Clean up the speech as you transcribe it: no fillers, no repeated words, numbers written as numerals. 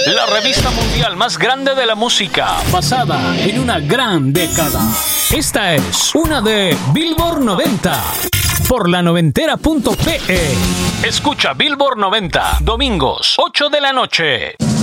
la revista mundial más grande de la música, basada en una gran década. Esta es una de Billboard 90 por la noventera.pe. Escucha Billboard 90, domingos, 8 de la noche.